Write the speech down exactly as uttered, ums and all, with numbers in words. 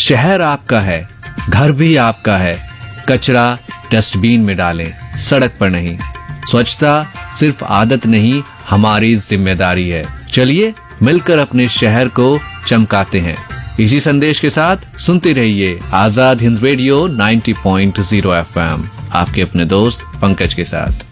शहर आपका है, घर भी आपका है, कचरा डस्टबिन में डालें, सड़क पर नहीं। स्वच्छता सिर्फ आदत नहीं, हमारी जिम्मेदारी है। चलिए मिलकर अपने शहर को चमकाते हैं। इसी संदेश के साथ सुनते रहिए आजाद हिंद रेडियो नब्बे पॉइंट शून्य एफ एम, आपके अपने दोस्त पंकज के साथ।